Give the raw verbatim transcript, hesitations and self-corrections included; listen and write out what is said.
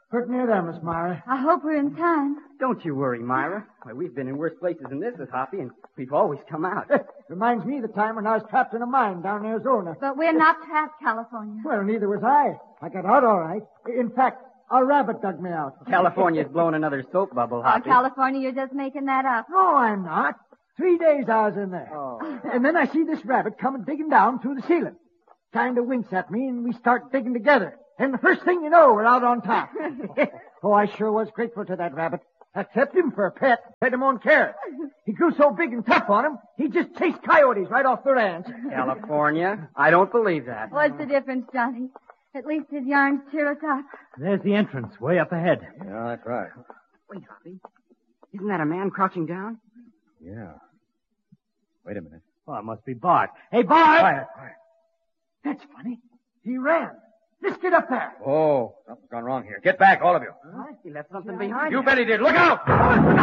Pretty near there, Miss Myra. I hope we're in time. Don't you worry, Myra. Why, we've been in worse places than this with Hoppy, and we've always come out. Reminds me of the time when I was trapped in a mine down in Arizona. But we're not trapped, California. Well, neither was I. I got out all right. In fact, a rabbit dug me out. California's blown another soap bubble, Oh, Hoppy. California, you're just making that up. No, I'm not. Three days I was in there. Oh. And then I see this rabbit coming digging down through the ceiling. Kind of winks at me, and we start digging together. And the first thing you know, we're out on top. Oh, I sure was grateful to that rabbit. I kept him for a pet, fed him on carrots. He grew so big and tough on him, he just chased coyotes right off the ranch. California? I don't believe that. What's the difference, Johnny? At least his yarns cheer us up. There's the entrance, way up ahead. Yeah, that's right. Wait, Hoppy. Isn't that a man crouching down? Yeah. Wait a minute. Oh, it must be Bart. Hey, Bart! Quiet, quiet. That's funny. He ran. Let's get up there. Oh, something's gone wrong here. Get back, all of you. He left something behind You him. bet he did. Look out!